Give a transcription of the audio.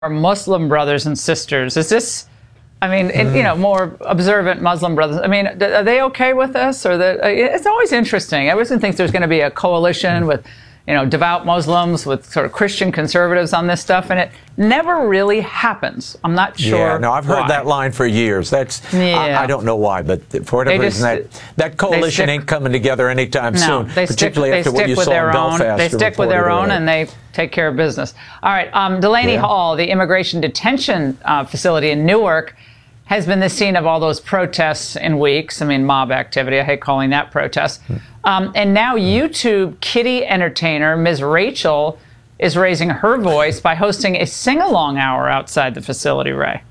our Muslim brothers and sisters. Is this, I mean, more observant Muslim brothers, I mean, are they okay with this? Or it's always interesting. Everyone thinks there's going to be a coalition with, devout Muslims, with sort of Christian conservatives on this stuff, and it never really happens. I'm not sure. Yeah, no, I've heard that line for years. I don't know why, but for whatever reason, that coalition ain't coming together anytime soon, particularly after what you saw in Belfast. They stick with their own, and they take care of business. All right, Delaney Hall, the immigration detention facility in Newark, has been the scene of all those protests in weeks. I mean, mob activity. I hate calling that protests. And now YouTube kitty entertainer Ms. Rachel is raising her voice by hosting a sing-along hour outside the facility, Ray.